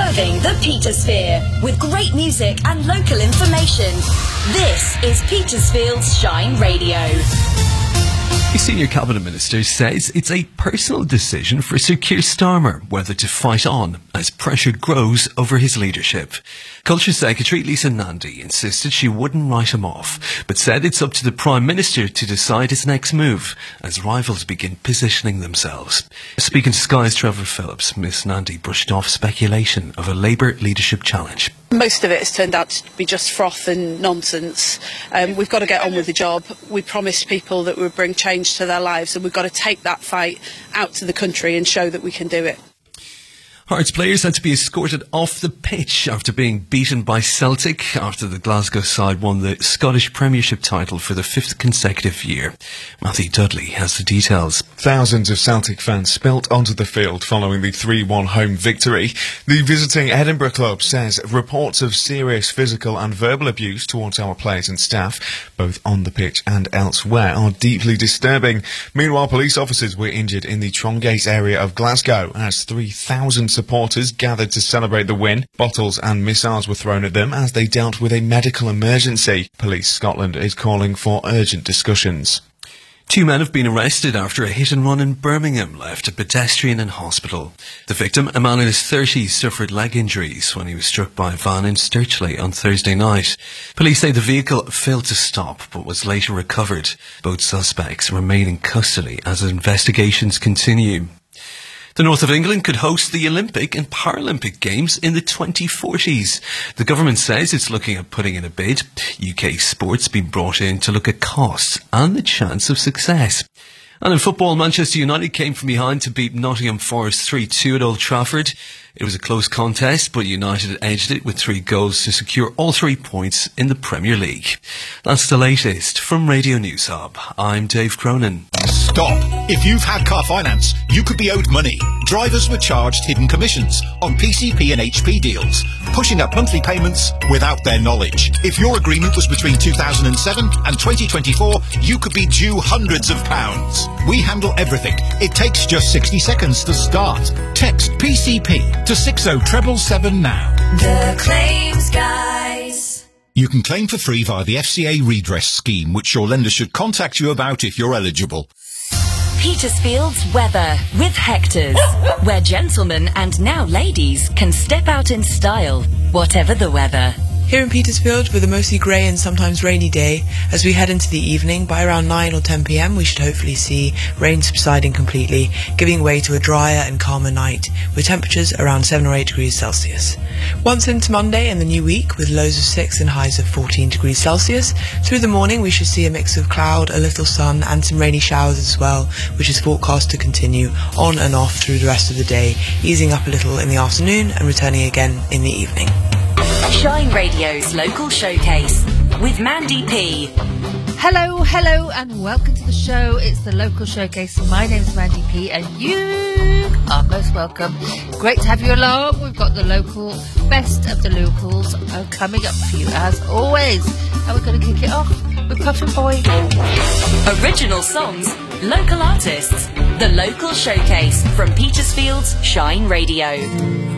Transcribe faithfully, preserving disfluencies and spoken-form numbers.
Serving the Petersphere with great music and local information. This is Petersfield's Shine Radio. A senior cabinet minister says it's a personal decision for Sir Keir Starmer whether to fight on as pressure grows over his leadership. Culture Secretary Lisa Nandy insisted she wouldn't write him off, but said it's up to the Prime Minister to decide his next move as rivals begin positioning themselves. Speaking to Sky's Trevor Phillips, Miss Nandy brushed off speculation of a Labour leadership challenge. Most of it has turned out to be just froth and nonsense. Um, we've got to get on with the job. We promised people that we would bring change to their lives, and we've got to take that fight out to the country and show that we can do it. Hearts players had to be escorted off the pitch after being beaten by Celtic after the Glasgow side won the Scottish Premiership title for the fifth consecutive year. Matthew Dudley has the details. Thousands of Celtic fans spilt onto the field following the three one home victory. The visiting Edinburgh club says reports of serious physical and verbal abuse towards our players and staff, both on the pitch and elsewhere, are deeply disturbing. Meanwhile, police officers were injured in the Trongate area of Glasgow as three thousand supporters gathered to celebrate the win. Bottles and missiles were thrown at them as they dealt with a medical emergency. Police Scotland is calling for urgent discussions. Two men have been arrested after a hit-and-run in Birmingham left a pedestrian in hospital. The victim, a man in his thirties, suffered leg injuries when he was struck by a van in Sturchley on Thursday night. Police say the vehicle failed to stop but was later recovered. Both suspects remain in custody as investigations continue. The north of England could host the Olympic and Paralympic Games in the twenty forties. The government says it's looking at putting in a bid. U K sports been brought in to look at costs and the chance of success. And in football, Manchester United came from behind to beat Nottingham Forest three two at Old Trafford. It was a close contest, but United edged it with three goals to secure all three points in the Premier League. That's the latest from Radio News Hub. I'm Dave Cronin. Stop! If you've had car finance, you could be owed money. Drivers were charged hidden commissions on P C P and H P deals, pushing up monthly payments without their knowledge. If your agreement was between two thousand seven and twenty twenty-four, you could be due hundreds of pounds. We handle everything. It takes just sixty seconds to start. Text P C P to six oh seven seven now. The Claims Guys. You can claim for free via the F C A redress scheme, which your lender should contact you about if you're eligible. Petersfield's weather with Hector's, where gentlemen and now ladies can step out in style, whatever the weather. Here in Petersfield, with a mostly grey and sometimes rainy day, as we head into the evening, by around nine or ten p m we should hopefully see rain subsiding completely, giving way to a drier and calmer night, with temperatures around seven or eight degrees Celsius. Once into Monday and the new week, with lows of six and highs of fourteen degrees Celsius, through the morning we should see a mix of cloud, a little sun and some rainy showers as well, which is forecast to continue on and off through the rest of the day, easing up a little in the afternoon and returning again in the evening. Shine Radio's local showcase with Mandy P. Hello, hello, and welcome to the show. It's the local showcase. My name's Mandy P, and you are most welcome. Great to have you along. We've got the local best of the locals uh, coming up for you as always, and we're going to kick it off with Puffin Boy. Original songs, local artists, the local showcase from Petersfield's Shine Radio.